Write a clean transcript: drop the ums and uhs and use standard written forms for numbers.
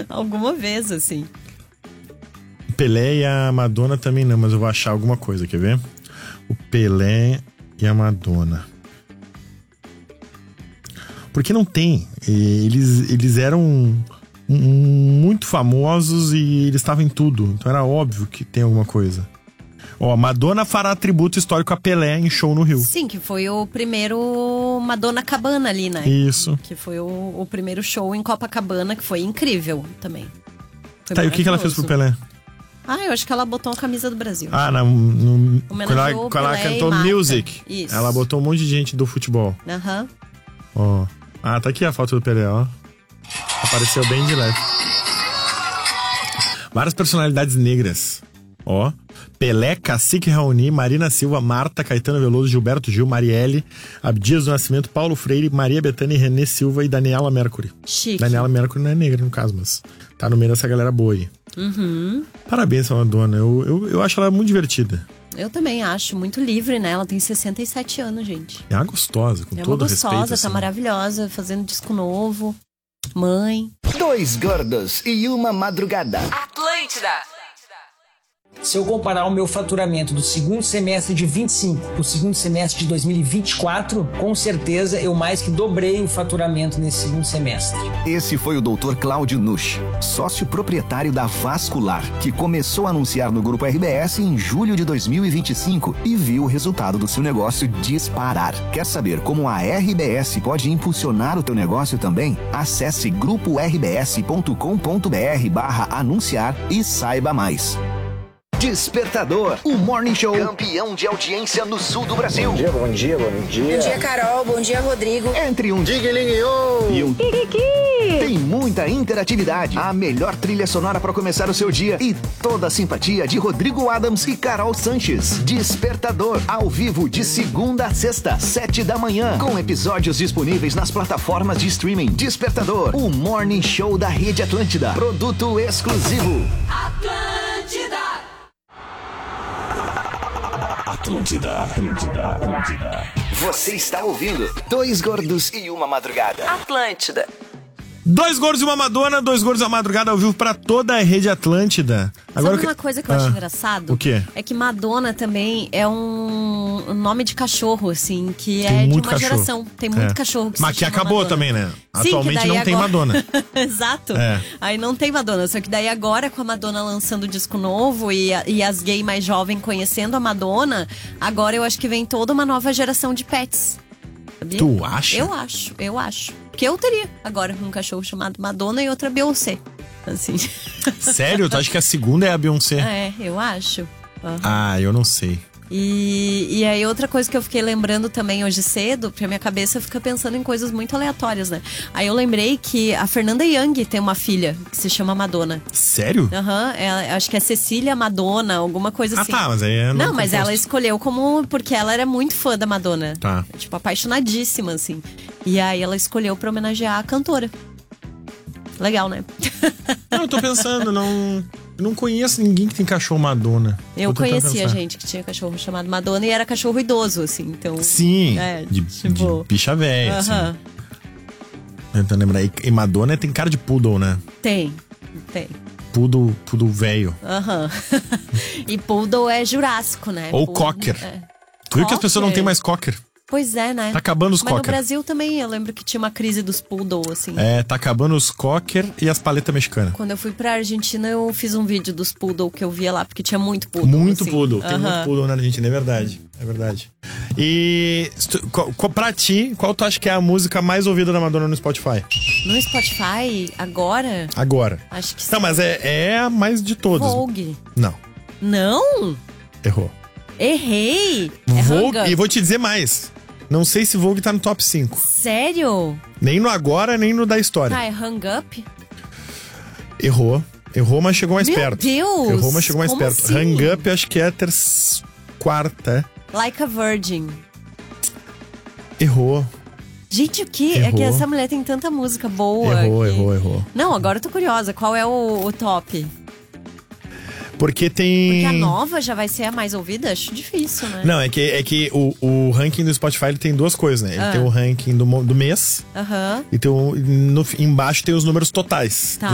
Alguma vez, assim. Pelé e a Madonna também não, mas eu vou achar alguma coisa, quer ver? O Pelé e a Madonna. Porque não tem. Eles eram muito famosos e eles estavam em tudo. Então era óbvio que tem alguma coisa. Ó, Madonna fará tributo histórico a Pelé em show no Rio. Sim, que foi o primeiro Madonna Cabana ali, né? Isso. Que foi o primeiro show em Copacabana, que foi incrível também. Foi tá, e o que ela fez pro Pelé? Eu acho que ela botou a camisa do Brasil. Quando ela cantou Music, isso. Ela botou um monte de gente do futebol. Aham. Ó. Ah, tá aqui a foto do Pelé, ó. Apareceu bem de leve. Várias personalidades negras. Ó. Pelé, Cacique Raoni, Marina Silva, Marta, Caetano Veloso, Gilberto Gil, Marielle, Abdias do Nascimento, Paulo Freire, Maria Bethânia, Renê Silva e Daniela Mercury. Chique. Daniela Mercury não é negra, no caso, mas tá no meio dessa galera boa aí. Parabéns a Madonna. Eu acho ela muito divertida. Eu também acho, muito livre, né? Ela tem 67 anos, gente. É uma gostosa, com todo respeito. É uma gostosa, tá maravilhosa, fazendo disco novo. Mãe. 2 gordos e uma madrugada. Atlântida. Se eu comparar o meu faturamento do segundo semestre de 25 para o segundo semestre de 2024, com certeza eu mais que dobrei o faturamento nesse segundo semestre. Esse foi o Dr. Cláudio Nusch, sócio proprietário da Vascular, que começou a anunciar no Grupo RBS em julho de 2025 e viu o resultado do seu negócio disparar. Quer saber como a RBS pode impulsionar o teu negócio também? Acesse gruporbs.com.br/anunciar e saiba mais. Despertador, o Morning Show, campeão de audiência no sul do Brasil. Bom dia, bom dia, bom dia. Bom dia, Carol. Bom dia, Rodrigo. Entre um Digue-Ligue-O e um Kikiki. Tem muita interatividade, a melhor trilha sonora para começar o seu dia e toda a simpatia de Rodrigo Adams e Carol Sanches. Despertador, ao vivo de segunda a sexta, 7 da manhã, com episódios disponíveis nas plataformas de streaming. Despertador, o Morning Show da Rede Atlântida. Produto exclusivo. Atlântida. Atlântida. Você está ouvindo 2 gordos e uma madrugada. Atlântida. 2 gordos e uma Madonna, 2 gordos e uma madrugada ao vivo pra toda a Rede Atlântida. Agora, sabe uma coisa que eu acho engraçado? O quê? É que Madonna também é um nome de cachorro, assim, que tem é de uma cachorro. Geração. Tem muito cachorro que Mas se que chama acabou Madonna. também, né? Sim, Atualmente não tem Madonna. Exato. Aí não tem Madonna. Só que daí agora, com a Madonna lançando disco novo e as gays mais jovens conhecendo a Madonna, agora eu acho que vem toda uma nova geração de pets. Sabia? Tu acha? Eu acho. Porque eu teria agora um cachorro chamado Madonna e outra Beyoncé. Assim. Sério? Tu acha que a segunda é a Beyoncé? É, eu acho. Uhum. Ah, eu não sei. E aí outra coisa que eu fiquei lembrando também hoje cedo, porque a minha cabeça fica pensando em coisas muito aleatórias, né? Aí eu lembrei que a Fernanda Young tem uma filha que se chama Madonna. Sério? Acho que é Cecília Madonna, alguma coisa assim. Tá, mas aí é... Não, mas ela escolheu porque ela era muito fã da Madonna. Tá. Tipo, apaixonadíssima, assim. E aí ela escolheu pra homenagear a cantora. Legal, né? Não, eu tô pensando, eu não conheço ninguém que tem cachorro Madonna. Eu conhecia gente que tinha cachorro chamado Madonna e era cachorro idoso, assim, então... Sim, de bicha velha, assim. Tentando lembrar. E Madonna tem cara de poodle, né? Tem. Poodle velho. E poodle é jurássico, né? Ou poodle, cocker. Tu viu que as pessoas não têm mais cocker? Pois é, né? Tá acabando os Mas cocker. no Brasil também, eu lembro que tinha uma crise dos poodle, assim. Tá acabando os cocker e as paletas mexicanas. Quando eu fui pra Argentina, eu fiz um vídeo dos poodle que eu via lá, porque tinha muito poodle. Muito assim. poodle, tem muito poodle na Argentina, é verdade. E pra ti, qual tu acha que é a música mais ouvida da Madonna no Spotify? No Spotify, agora? Agora. Acho que sim. Não, mas é a mais de todas. Vogue. Não. Não? Errou. Errei. Vogue, e vou te dizer mais. Não sei se Vogue tá no top 5. Sério? Nem no agora, nem no da história. Tá, é Hung Up? Errou, mas chegou mais perto. Meu Deus! Errou, mas chegou mais Como perto. assim? Hang Up, acho que é a quarta. Like a Virgin. Errou. Gente, o quê? Errou. É que essa mulher tem tanta música boa. Errou. Não, agora eu tô curiosa. Qual é o top? Porque tem... Porque a nova já vai ser a mais ouvida? Acho difícil, né? Não, é que o ranking do Spotify ele tem duas coisas, né? Ele tem o ranking do mês e tem embaixo tem os números totais. Tá.